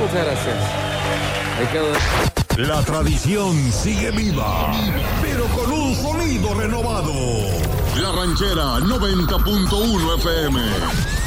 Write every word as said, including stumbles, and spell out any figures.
Muchas gracias. Ahí quedó. La tradición sigue viva, pero con un sonido renovado. La Ranchera noventa punto uno F M.